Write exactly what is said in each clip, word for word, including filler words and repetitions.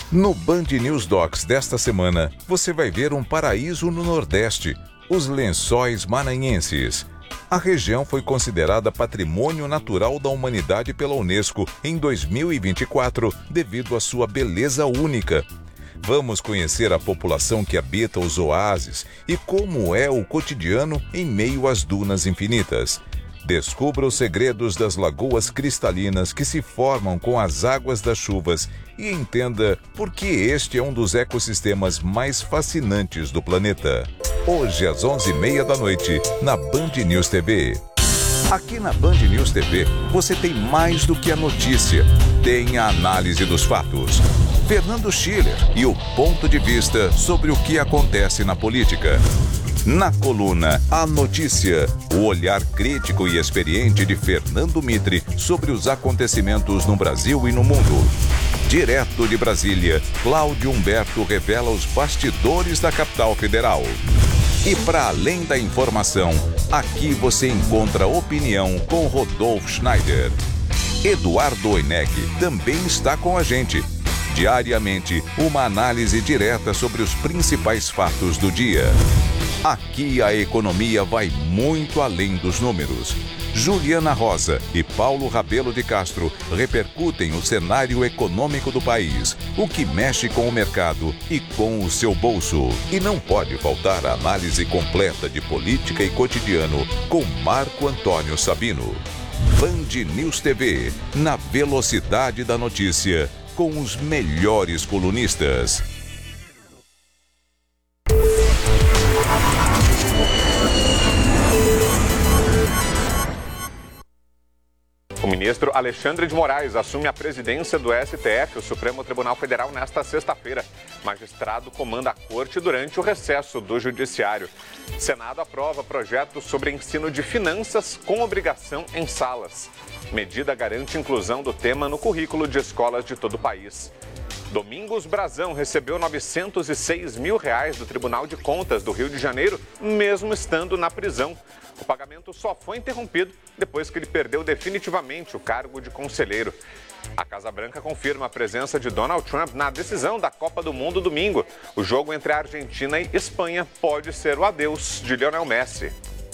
No Band News Docs desta semana, você vai ver um paraíso no Nordeste, os Lençóis Maranhenses. A região foi considerada Patrimônio Natural da Humanidade pela Unesco em dois mil e vinte e quatro, devido à sua beleza única. Vamos conhecer a população que habita os oásis e como é o cotidiano em meio às dunas infinitas. Descubra os segredos das lagoas cristalinas que se formam com as águas das chuvas e entenda por que este é um dos ecossistemas mais fascinantes do planeta. Hoje às onze e meia da noite, na Band News T V. Aqui na Band News T V, você tem mais do que a notícia. Tem a análise dos fatos. Fernando Schiller e o ponto de vista sobre o que acontece na política. Na coluna A Notícia, o olhar crítico e experiente de Fernando Mitre sobre os acontecimentos no Brasil e no mundo. Direto de Brasília, Cláudio Humberto revela os bastidores da capital federal. E para além da informação, aqui você encontra opinião com Rodolfo Schneider. Eduardo Oineg também está com a gente. Diariamente, uma análise direta sobre os principais fatos do dia. Aqui a economia vai muito além dos números. Juliana Rosa e Paulo Rabelo de Castro repercutem o cenário econômico do país, o que mexe com o mercado e com o seu bolso. E não pode faltar a análise completa de política e cotidiano com Marco Antônio Sabino. Band News T V, na velocidade da notícia, com os melhores colunistas. O ministro Alexandre de Moraes assume a presidência do S T F, o Supremo Tribunal Federal, nesta sexta-feira. Magistrado comanda a corte durante o recesso do Judiciário. Senado aprova projeto sobre ensino de finanças com obrigação em salas. Medida garante inclusão do tema no currículo de escolas de todo o país. Domingos Brazão recebeu novecentos e seis mil reais do Tribunal de Contas do Rio de Janeiro, mesmo estando na prisão. O pagamento só foi interrompido depois que ele perdeu definitivamente o cargo de conselheiro. A Casa Branca confirma a presença de Donald Trump na decisão da Copa do Mundo domingo. O jogo entre a Argentina e Espanha pode ser o adeus de Lionel Messi.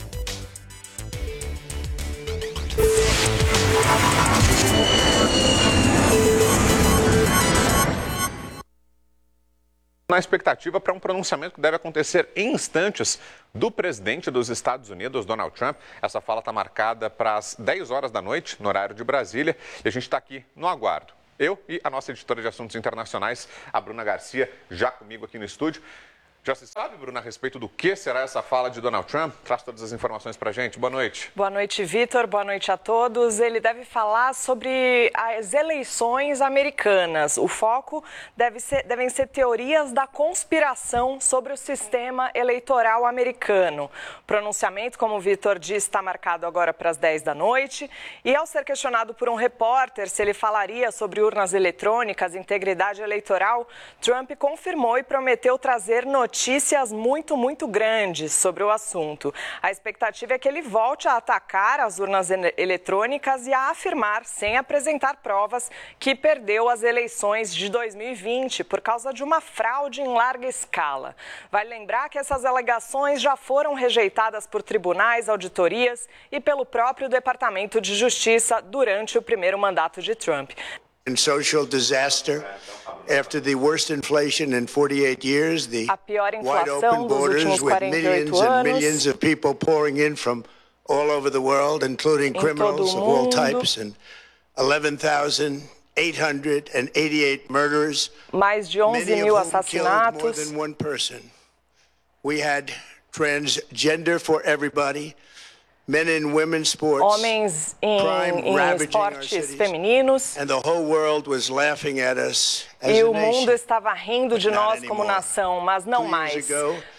Na expectativa para um pronunciamento que deve acontecer em instantes do presidente dos Estados Unidos, Donald Trump. Essa fala está marcada para as dez horas da noite, no horário de Brasília, e a gente está aqui no aguardo. Eu e a nossa editora de assuntos internacionais, a Bruna Garcia, já comigo aqui no estúdio. Já se sabe, Bruna, a respeito do que será essa fala de Donald Trump? Traz todas as informações para a gente. Boa noite. Boa noite, Vitor. Boa noite a todos. Ele deve falar sobre as eleições americanas. O foco deve ser, devem ser teorias da conspiração sobre o sistema eleitoral americano. O pronunciamento, como o Vitor disse, está marcado agora para as dez da noite. E ao ser questionado por um repórter se ele falaria sobre urnas eletrônicas, integridade eleitoral, Trump confirmou e prometeu trazer notícias Notícias muito, muito grandes sobre o assunto. A expectativa é que ele volte a atacar as urnas eletrônicas e a afirmar, sem apresentar provas, que perdeu as eleições de dois mil e vinte por causa de uma fraude em larga escala. Vale lembrar que essas alegações já foram rejeitadas por tribunais, auditorias e pelo próprio Departamento de Justiça durante o primeiro mandato de Trump. And social disaster after the worst inflation in forty-eight years, the wide open borders with millions and millions of people pouring in from all over the world, including criminals of all types, and eleven thousand eight hundred eighty-eight murders, mais de onze mil assassinatos. More than one person. We had transgender for everybody. Men and women's sports, homens em, em esportes femininos, and the whole world was laughing at us as e a o mundo nation, estava rindo de nós como nação, mas não mais.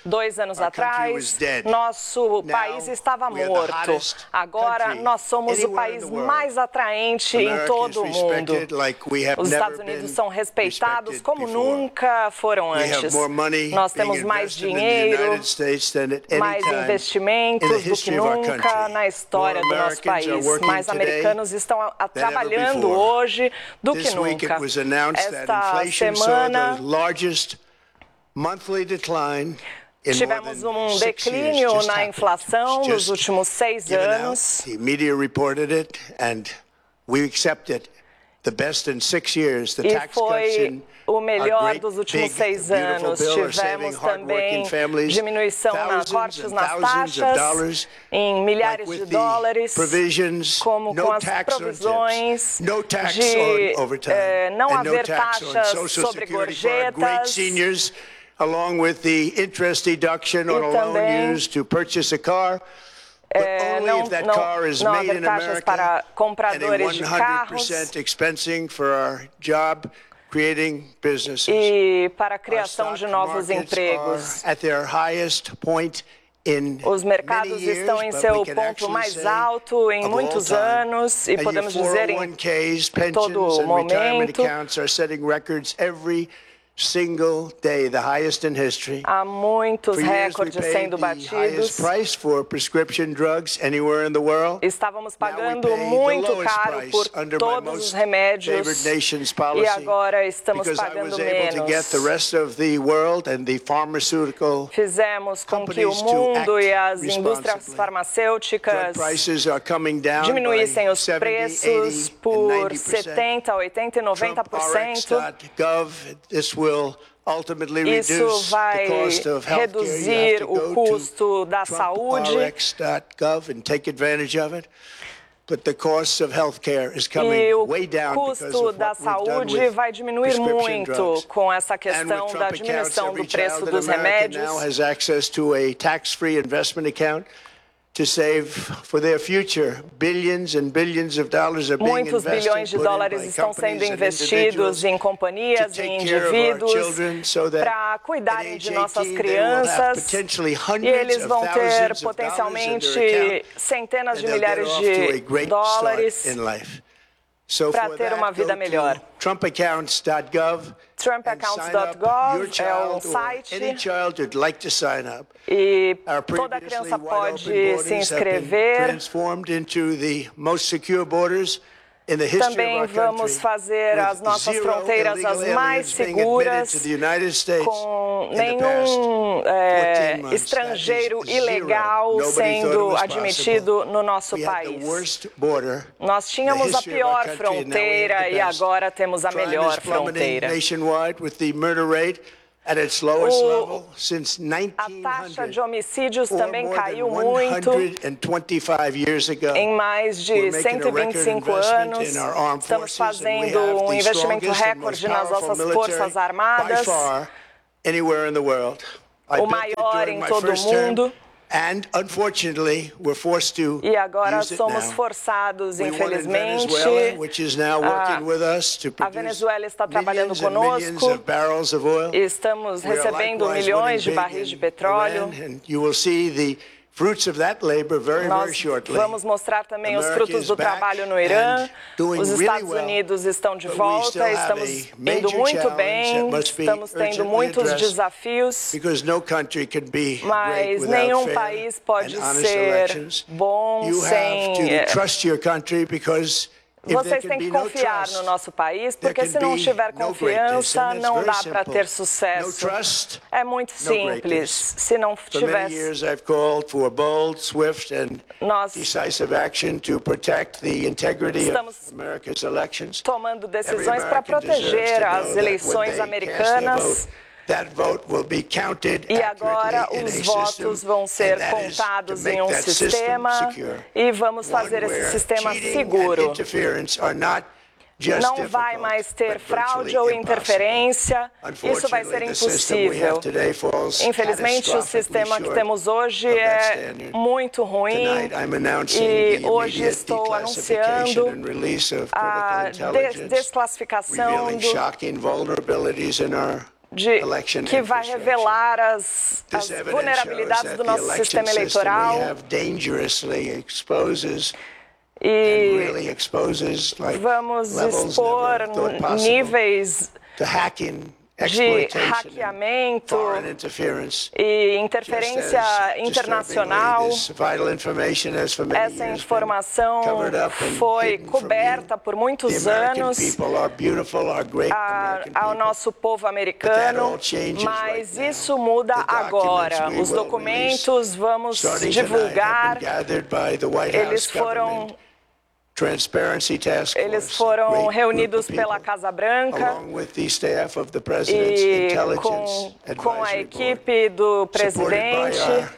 Dois anos atrás, nosso país estava morto. Agora, nós somos o país mais atraente em todo o mundo. Os Estados Unidos são respeitados como nunca foram antes. Nós temos mais dinheiro, mais investimentos do que nunca na história do nosso país. Mais americanos estão trabalhando hoje do que nunca. Esta semana, tivemos um declínio na inflação nos últimos seis anos. E foi o melhor dos últimos seis anos. Tivemos também diminuição na cortes nas taxas em milhares de dólares, como com as provisões de eh, não haver taxas sobre gorjetas, along with the interest deduction on a loan used to purchase a car. É, não, não, não haver taxas para compradores de carros e para a criação de novos empregos. Os mercados estão em seu ponto mais alto em muitos anos e podemos dizer em todo momento. Single day, the highest in history. Há muitos recordes sendo batidos. Estávamos pagando muito caro por todos os remédios e agora estamos pagando menos. Fizemos com que o mundo e as indústrias farmacêuticas diminuíssem os preços por setenta, oitenta e noventa por cento. Isso vai reduzir o custo da saúde. E o custo da saúde vai diminuir muito com essa questão da diminuição do preço dos remédios. Muitos bilhões de dólares estão sendo investidos em companhias e indivíduos para cuidarem de nossas crianças e eles vão ter potencialmente centenas de milhares de dólares para ter uma vida melhor. Trump Accounts ponto gov é um site e toda criança pode se inscrever. Também vamos fazer as nossas fronteiras as mais seguras, com nenhum é, estrangeiro ilegal sendo admitido no nosso país. Nós tínhamos a pior fronteira e agora temos a melhor fronteira. O, a taxa de homicídios também caiu muito. Em mais de cento e vinte e cinco anos, estamos fazendo um investimento recorde nas nossas forças armadas, o maior em todo o mundo. E agora somos forçados, infelizmente. A, a Venezuela está trabalhando conosco. Estamos recebendo milhões de barris de petróleo. Nós vamos mostrar também os frutos do trabalho no Irã. Os Estados Unidos estão de volta, estamos indo muito bem, estamos tendo muitos desafios, mas nenhum país pode ser bom sem... Vocês têm que confiar no nosso país, porque se não tiver confiança, não dá para ter sucesso. É muito simples. Se não tiver... Nós estamos tomando decisões para proteger as eleições americanas. E agora os votos vão ser contados em um sistema e vamos fazer esse sistema seguro. Não vai mais ter fraude ou interferência, isso vai ser impossível. Infelizmente, o sistema que temos hoje é muito ruim e hoje estou anunciando a des desclassificação do... de, que vai revelar as, as vulnerabilidades do nosso sistema eleitoral e vamos expor níveis de hackeamento e interferência internacional. Essa informação foi coberta por muitos anos a, ao nosso povo americano, mas isso muda agora. Os documentos vamos divulgar, eles foram Eles foram reunidos pela Casa Branca e com, com a equipe do presidente,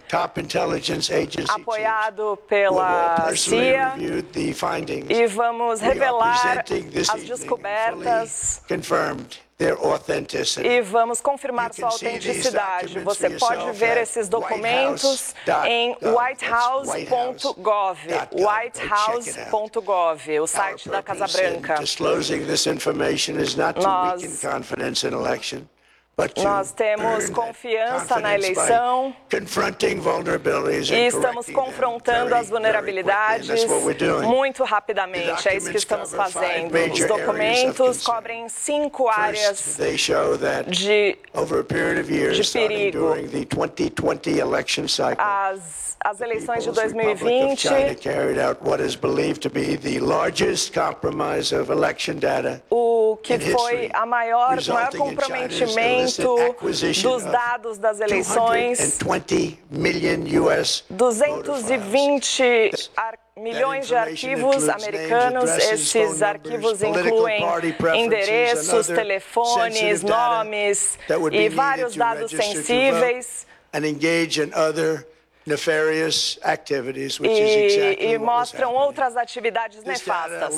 apoiado pela C I A, e vamos revelar as descobertas e vamos confirmar sua autenticidade. Você pode ver esses documentos em white house ponto gov, white house ponto gov, o site da Casa Branca. Nós Nós temos confiança na eleição e estamos confrontando as vulnerabilidades muito rapidamente. É isso que estamos fazendo. Os documentos cobrem cinco áreas de, de perigo. As, as eleições de dois mil e vinte, o que foi a maior, maior comprometimento dos dados das eleições, duzentos e vinte milhões de arquivos americanos. Esses arquivos incluem endereços, telefones, nomes e vários dados sensíveis. Nefarious activities, which is exactly e, e mostram outras atividades nefastas.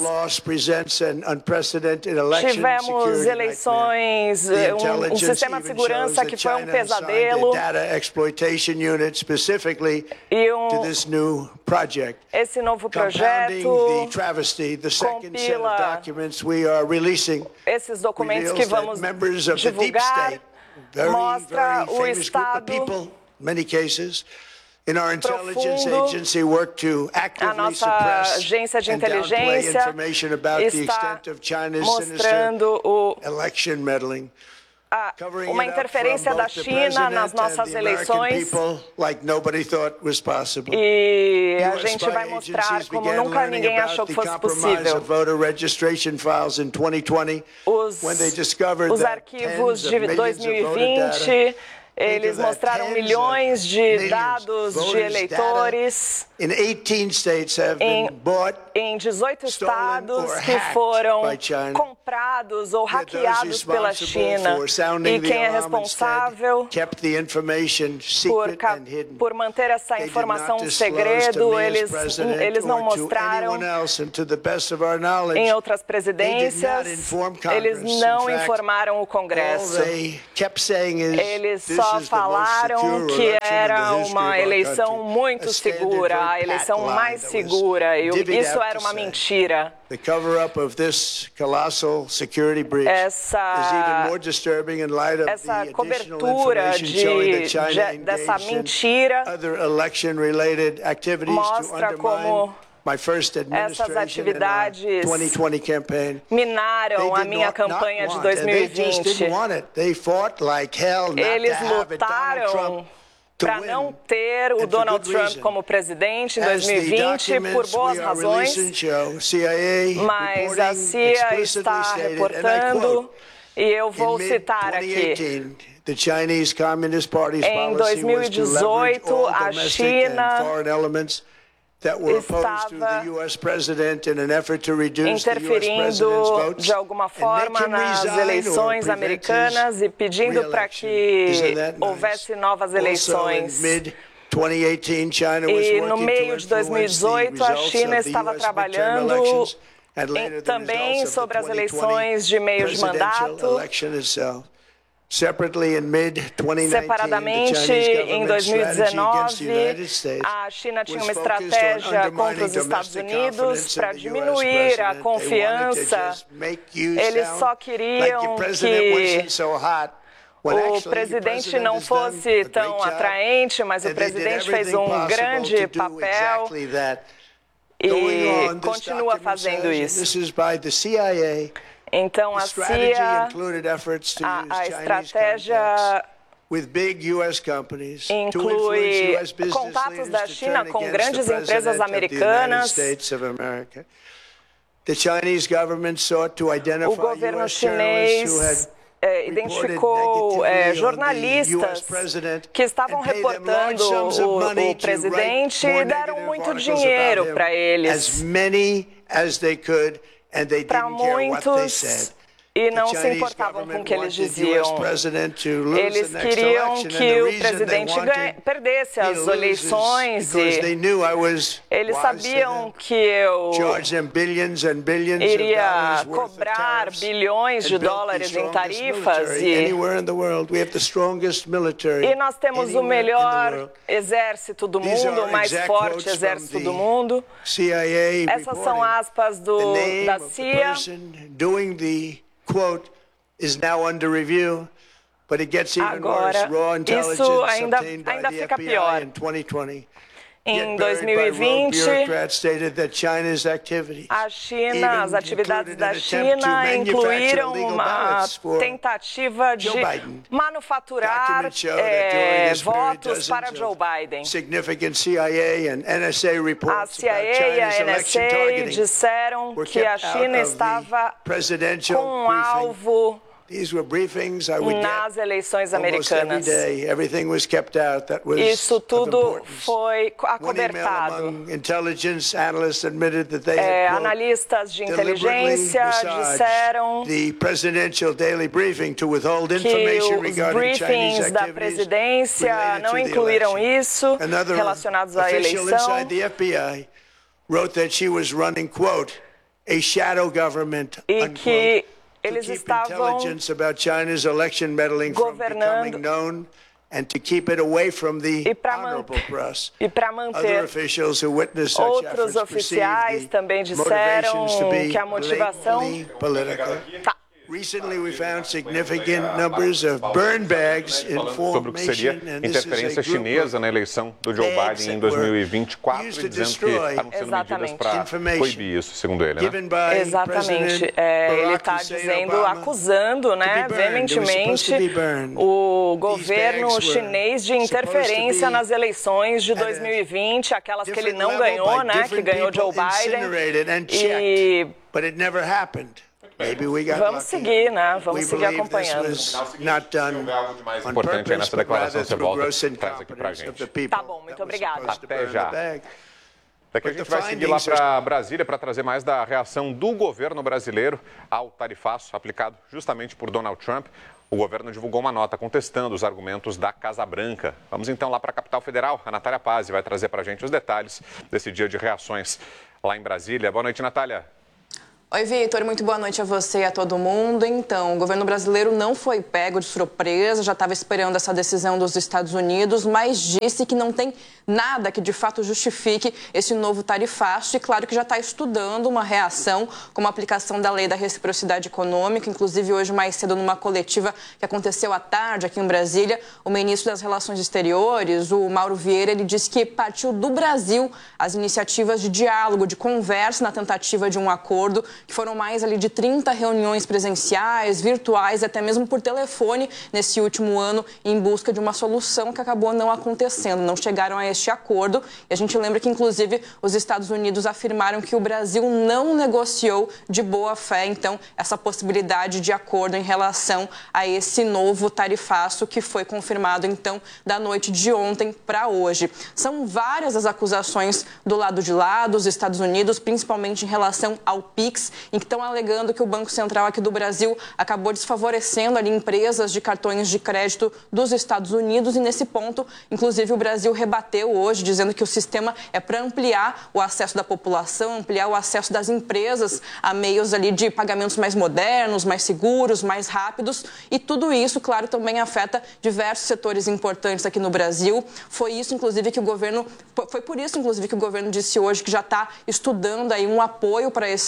Tivemos eleições, um, um sistema de segurança que foi um pesadelo. E um, esse novo projeto compila esses documentos que vamos divulgar, mostra o Estado profundo. A nossa agência de inteligência está mostrando o, a, uma interferência da China nas nossas eleições, e a gente vai mostrar como nunca ninguém achou que fosse possível. Os, os arquivos de dois mil e vinte, eles mostraram milhões de dados de eleitores em, em dezoito estados que foram comprados ou hackeados pela China. E quem é responsável por, por manter essa informação um segredo, eles, eles não mostraram em outras presidências, eles não informaram o Congresso. Eles só falaram que era uma eleição muito segura, a eleição mais segura, e isso era uma mentira. Essa, essa cobertura de, de, dessa mentira mostra como essas atividades minaram a minha campanha de dois mil e vinte. Eles lutaram para não ter o Donald Trump como presidente em dois mil e vinte por boas razões, mas a C I A está reportando, e eu vou citar aqui: em dois mil e dezoito, a China estava interferindo de alguma forma nas eleições americanas e pedindo para que houvesse novas eleições. E no meio de dois mil e dezoito, a China estava trabalhando em, também sobre as eleições de meio de mandato. Separadamente, em dois mil e dezenove, a China tinha uma estratégia contra os Estados Unidos para diminuir a confiança. Eles só queriam que o presidente não fosse tão atraente, mas o presidente fez um grande papel e continua fazendo isso. Então, a C I A, a, a estratégia inclui contatos da China com grandes empresas americanas. O governo chinês É, identificou é, jornalistas que estavam reportando o, o presidente e deram muito dinheiro para eles, para muitos, e não se importavam com o que eles diziam. Eles queriam que o presidente ganha, perdesse as eleições e eles sabiam que eu iria cobrar bilhões de dólares em tarifas e, e nós temos o melhor exército do mundo, o mais forte exército do mundo. Essas são aspas do, da C I A. Quote is now under review, but it gets even worse. Raw intelligence obtained by the F B I in twenty twenty. Em dois mil e vinte, a China, as atividades da China incluíram uma tentativa de manufaturar é, votos para Joe Biden. A C I A e a N S A disseram que a China estava com um alvo nas eleições americanas. Isso tudo foi acobertado. É, analistas de inteligência disseram que os briefings da presidência não incluíram isso relacionados à eleição. E que eles estavam governando e para manter, e para manter. Outros oficiais também disseram que a motivação tá. Sobre o que seria interferência chinesa na eleição do Joe Biden em dois mil e vinte e quatro, dizendo que anunciando medidas para proibir isso, segundo ele, né? Exatamente. É, ele está dizendo, acusando, né, veementemente o governo chinês de interferência nas eleições de dois mil e vinte, aquelas que ele não ganhou, né, que ganhou Joe Biden. E vamos seguir, né? Vamos seguir acompanhando. Importante aí nessa declaração, você volta traz aqui pra gente. Tá bom, muito obrigada. Até já. Daqui a gente vai seguir lá para Brasília para trazer mais da reação do governo brasileiro ao tarifaço aplicado justamente por Donald Trump. O governo divulgou uma nota contestando os argumentos da Casa Branca. Vamos então lá para a capital federal. A Natália Pazzi vai trazer para a gente os detalhes desse dia de reações lá em Brasília. Boa noite, Natália. Oi, Vitor. Muito boa noite a você e a todo mundo. Então, o governo brasileiro não foi pego de surpresa, já estava esperando essa decisão dos Estados Unidos, mas disse que não tem nada que de fato justifique esse novo tarifaço e claro que já está estudando uma reação como a aplicação da lei da reciprocidade econômica. Inclusive, hoje mais cedo, numa coletiva que aconteceu à tarde aqui em Brasília, o ministro das Relações Exteriores, o Mauro Vieira, ele disse que partiu do Brasil as iniciativas de diálogo, de conversa na tentativa de um acordo, que foram mais ali de trinta reuniões presenciais, virtuais, até mesmo por telefone nesse último ano, em busca de uma solução que acabou não acontecendo, não chegaram a este acordo. E a gente lembra que, inclusive, os Estados Unidos afirmaram que o Brasil não negociou de boa fé, então, essa possibilidade de acordo em relação a esse novo tarifaço que foi confirmado, então, da noite de ontem para hoje. São várias as acusações do lado de lá, dos Estados Unidos, principalmente em relação ao Pix, em que estão alegando que o Banco Central aqui do Brasil acabou desfavorecendo ali empresas de cartões de crédito dos Estados Unidos e nesse ponto, inclusive, o Brasil rebateu hoje, dizendo que o sistema é para ampliar o acesso da população, ampliar o acesso das empresas a meios ali de pagamentos mais modernos, mais seguros, mais rápidos e tudo isso, claro, também afeta diversos setores importantes aqui no Brasil. Foi isso, inclusive, que o governo, foi por isso, inclusive, que o governo disse hoje que já está estudando aí um apoio para esses setores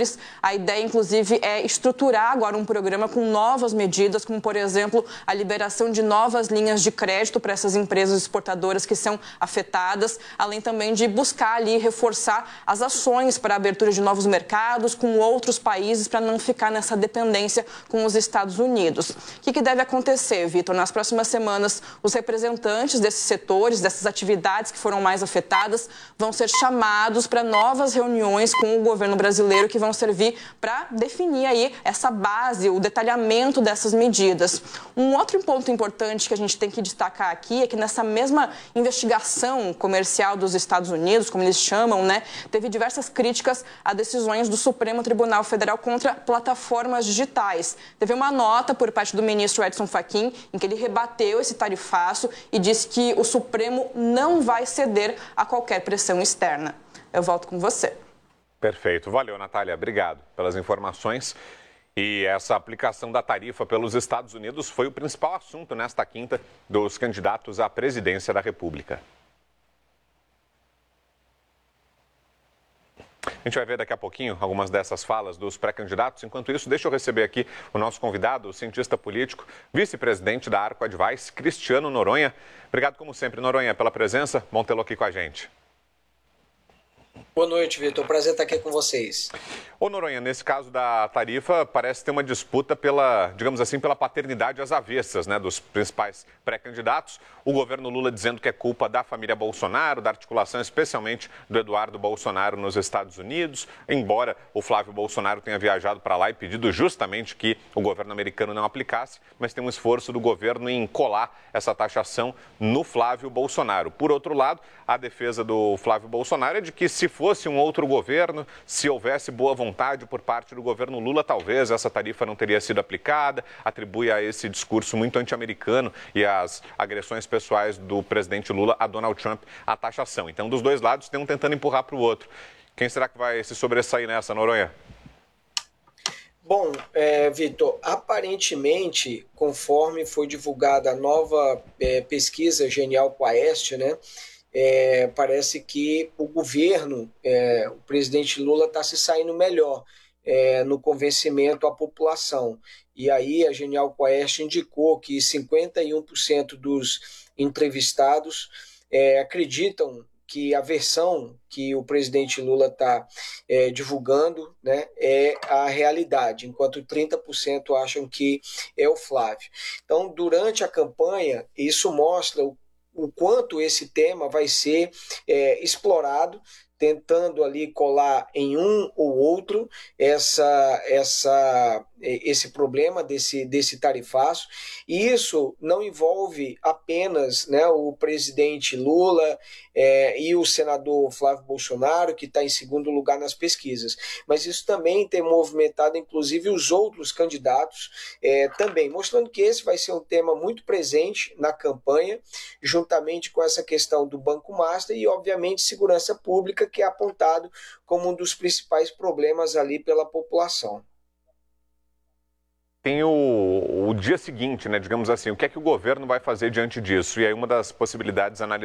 setores. A ideia, inclusive, é estruturar agora um programa com novas medidas, como, por exemplo, a liberação de novas linhas de crédito para essas empresas exportadoras que são afetadas, além também de buscar ali reforçar as ações para a abertura de novos mercados com outros países para não ficar nessa dependência com os Estados Unidos. O que, que deve acontecer, Vitor? Nas próximas semanas, os representantes desses setores, dessas atividades que foram mais afetadas, vão ser chamados para novas reuniões com o governo brasileiro que vão servir para definir aí essa base, o detalhamento dessas medidas. Um outro ponto importante que a gente tem que destacar aqui é que nessa mesma investigação comercial dos Estados Unidos, como eles chamam, né, teve diversas críticas a decisões do Supremo Tribunal Federal contra plataformas digitais. Teve uma nota por parte do ministro Edson Fachin em que ele rebateu esse tarifaço e disse que o Supremo não vai ceder a qualquer pressão externa. Eu volto com você. Perfeito. Valeu, Natália. Obrigado pelas informações. E essa aplicação da tarifa pelos Estados Unidos foi o principal assunto nesta quinta dos candidatos à presidência da República. A gente vai ver daqui a pouquinho algumas dessas falas dos pré-candidatos. Enquanto isso, deixa eu receber aqui o nosso convidado, o cientista político, vice-presidente da Arco Advice, Cristiano Noronha. Obrigado, como sempre, Noronha, pela presença. Bom tê-lo aqui com a gente. Boa noite, Vitor. Prazer estar aqui com vocês. Ô Noronha, nesse caso da tarifa, parece ter uma disputa pela, digamos assim, pela paternidade às avessas, né, dos principais pré-candidatos. O governo Lula dizendo que é culpa da família Bolsonaro, da articulação especialmente do Eduardo Bolsonaro nos Estados Unidos, embora o Flávio Bolsonaro tenha viajado para lá e pedido justamente que o governo americano não aplicasse, mas tem um esforço do governo em colar essa taxação no Flávio Bolsonaro. Por outro lado, a defesa do Flávio Bolsonaro é de que se fosse um outro governo, se houvesse boa vontade por parte do governo Lula, talvez essa tarifa não teria sido aplicada, atribui a esse discurso muito anti-americano e às agressões pessoais do presidente Lula a Donald Trump a taxação. Então, dos dois lados, tem um tentando empurrar para o outro. Quem será que vai se sobressair nessa, Noronha? Bom, é, Vitor, aparentemente, conforme foi divulgada a nova é, pesquisa Genial Quaest, né, é, parece que o governo, é, o presidente Lula está se saindo melhor é, no convencimento à população. E aí a Genial Quaest indicou que cinquenta e um por cento dos entrevistados é, acreditam que a versão que o presidente Lula está é, divulgando, né, é a realidade, enquanto trinta por cento acham que é o Flávio. Então, durante a campanha, isso mostra o, o quanto esse tema vai ser é, explorado, tentando ali colar em um ou outro essa, essa, esse problema desse, desse tarifaço. E isso não envolve apenas, né, o presidente Lula é, e o senador Flávio Bolsonaro, que está em segundo lugar nas pesquisas, mas isso também tem movimentado, inclusive, os outros candidatos é, também, mostrando que esse vai ser um tema muito presente na campanha, juntamente com essa questão do Banco Master e, obviamente, segurança pública, que é apontado como um dos principais problemas ali pela população. Tem o, o dia seguinte, né, digamos assim, o que é que o governo vai fazer diante disso? E aí uma das possibilidades analisadas